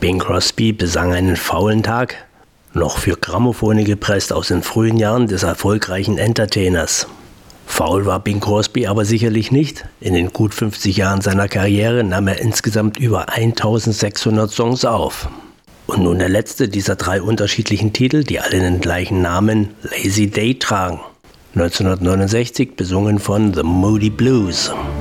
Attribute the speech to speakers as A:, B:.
A: Bing Crosby besang einen faulen Tag, noch für Grammophone gepresst aus den frühen Jahren des erfolgreichen Entertainers. Faul war Bing Crosby aber sicherlich nicht. In den gut 50 Jahren seiner Karriere nahm er insgesamt über 1600 Songs auf. Und nun der letzte dieser 3 unterschiedlichen Titel, die alle den gleichen Namen Lazy Day tragen. 1969 besungen von The Moody Blues.